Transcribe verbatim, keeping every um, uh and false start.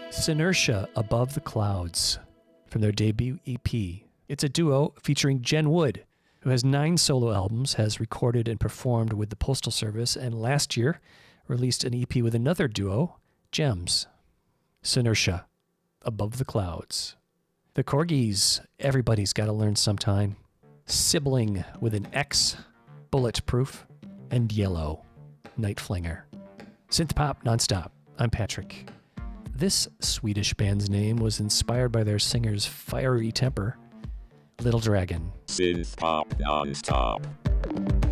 Synertia, Above the Clouds, from their debut E P. It's a duo featuring Jen Wood, who has nine solo albums, has recorded and performed with the Postal Service, and last year released an E P with another duo, Gems. Synertia, Above the Clouds. The Corgis, Everybody's Gotta Learn Sometime. Sibling with an X, Bulletproof. And Yellow, Night Flinger. Synth pop nonstop. I'm Patrick. This Swedish band's name was inspired by their singer's fiery temper, Little Dragon. Synth pop nonstop.